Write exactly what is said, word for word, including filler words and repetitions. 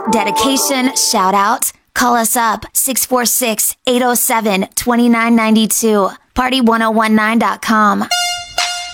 dedication, shout out. Call us up six four six, eight oh seven, two nine nine two. party ten nineteen dot com.